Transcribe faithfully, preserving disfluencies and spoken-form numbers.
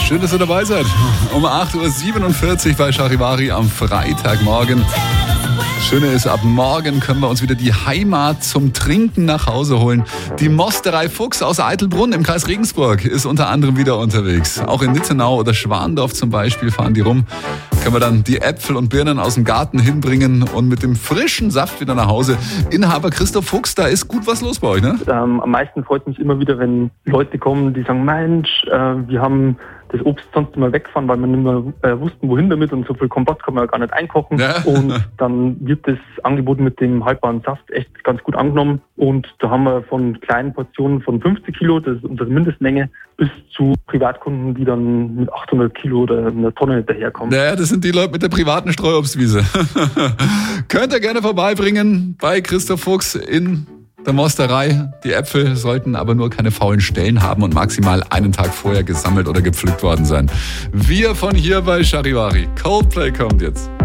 Schön, dass ihr dabei seid. Um acht Uhr siebenundvierzig bei Charivari am Freitagmorgen. Schöne ist, ab morgen können wir uns wieder die Heimat zum Trinken nach Hause holen. Die Mosterei Fuchs aus Eitelbrunn im Kreis Regensburg ist unter anderem wieder unterwegs. Auch in Nittenau oder Schwandorf zum Beispiel fahren die rum. Können wir dann die Äpfel und Birnen aus dem Garten hinbringen und mit dem frischen Saft wieder nach Hause. Inhaber Christoph Fuchs, da ist gut was los bei euch, ne? Ähm, am meisten freut mich immer wieder, wenn Leute kommen, die sagen, Mensch, äh, wir haben das Obst sonst immer wegfahren, weil wir nicht mehr äh, wussten, wohin damit, und so viel Kompott kann man ja gar nicht einkochen. Ja. Und dann wird das Angebot mit dem haltbaren Saft echt ganz gut angenommen. Und da haben wir von kleinen Portionen von fünfzig Kilo, das ist unsere Mindestmenge, bis zu Privatkunden, die dann mit achthundert Kilo oder einer Tonne hinterherkommen. Naja, das sind die Leute mit der privaten Streuobstwiese. Könnt ihr gerne vorbeibringen bei Christoph Fuchs in der Mosterei. Die Äpfel sollten aber nur keine faulen Stellen haben und maximal einen Tag vorher gesammelt oder gepflückt worden sein. Wir von hier bei Charivari. Coldplay kommt jetzt.